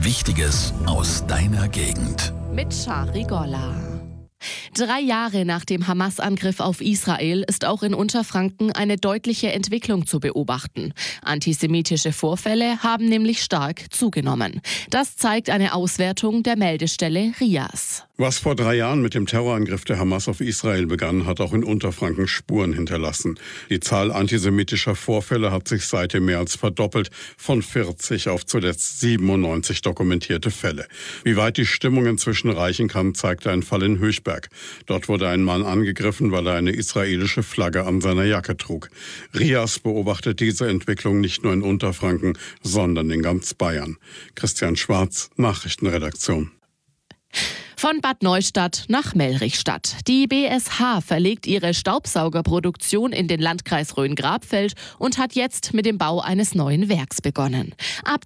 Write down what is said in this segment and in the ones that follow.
Wichtiges aus deiner Gegend. Mit Shari Golla. 3 Jahre nach dem Hamas-Angriff auf Israel ist auch in Unterfranken eine deutliche Entwicklung zu beobachten. Antisemitische Vorfälle haben nämlich stark zugenommen. Das zeigt eine Auswertung der Meldestelle RIAS. Was vor 3 Jahren mit dem Terrorangriff der Hamas auf Israel begann, hat auch in Unterfranken Spuren hinterlassen. Die Zahl antisemitischer Vorfälle hat sich seitdem mehr als verdoppelt, von 40 auf zuletzt 97 dokumentierte Fälle. Wie weit die Stimmung inzwischen reichen kann, zeigte ein Fall in Höchberg. Dort wurde ein Mann angegriffen, weil er eine israelische Flagge an seiner Jacke trug. RIAS beobachtet diese Entwicklung nicht nur in Unterfranken, sondern in ganz Bayern. Christian Schwarz, Nachrichtenredaktion. Von Bad Neustadt nach Mellrichstadt. Die BSH verlegt ihre Staubsaugerproduktion in den Landkreis Rhön-Grabfeld und hat jetzt mit dem Bau eines neuen Werks begonnen. Ab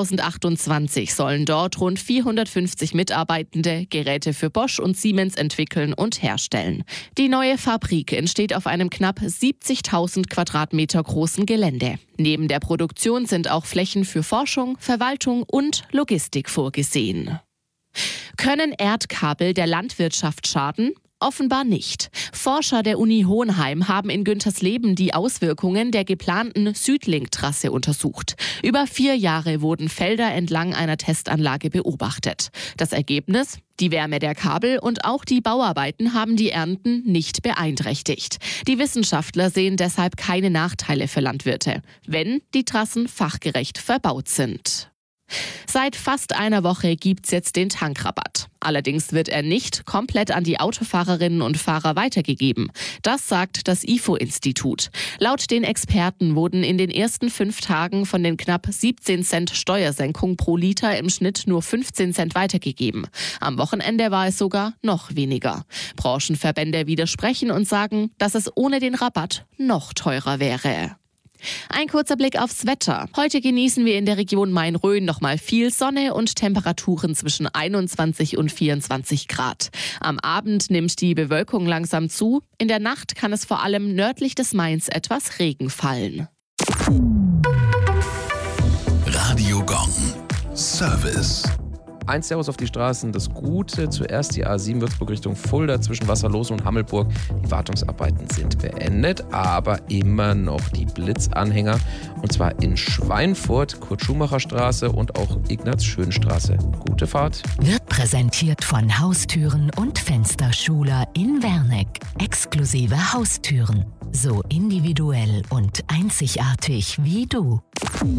2028 sollen dort rund 450 Mitarbeitende Geräte für Bosch und Siemens entwickeln und herstellen. Die neue Fabrik entsteht auf einem knapp 70.000 Quadratmeter großen Gelände. Neben der Produktion sind auch Flächen für Forschung, Verwaltung und Logistik vorgesehen. Können Erdkabel der Landwirtschaft schaden? Offenbar nicht. Forscher der Uni Hohenheim haben in Güntersleben die Auswirkungen der geplanten Südlink-Trasse untersucht. Über 4 Jahre wurden Felder entlang einer Testanlage beobachtet. Das Ergebnis? Die Wärme der Kabel und auch die Bauarbeiten haben die Ernten nicht beeinträchtigt. Die Wissenschaftler sehen deshalb keine Nachteile für Landwirte, wenn die Trassen fachgerecht verbaut sind. Seit fast einer Woche gibt's jetzt den Tankrabatt. Allerdings wird er nicht komplett an die Autofahrerinnen und Fahrer weitergegeben. Das sagt das IFO-Institut. Laut den Experten wurden in den ersten 5 Tagen von den knapp 17 Cent Steuersenkung pro Liter im Schnitt nur 15 Cent weitergegeben. Am Wochenende war es sogar noch weniger. Branchenverbände widersprechen und sagen, dass es ohne den Rabatt noch teurer wäre. Ein kurzer Blick aufs Wetter. Heute genießen wir in der Region Main-Rhön nochmal viel Sonne und Temperaturen zwischen 21 und 24 Grad. Am Abend nimmt die Bewölkung langsam zu. In der Nacht kann es vor allem nördlich des Mains etwas Regen fallen. Radio Gong. Service. Ein Servus auf die Straßen. Das Gute, zuerst die A7 Würzburg Richtung Fulda zwischen Wasserlose und Hammelburg. Die Wartungsarbeiten sind beendet, aber immer noch die Blitzanhänger. Und zwar in Schweinfurt, Kurt-Schumacher-Straße und auch Ignaz-Schön-Straße. Gute Fahrt. Wird präsentiert von Haustüren und Fensterschuler in Werneck. Exklusive Haustüren. So individuell und einzigartig wie du.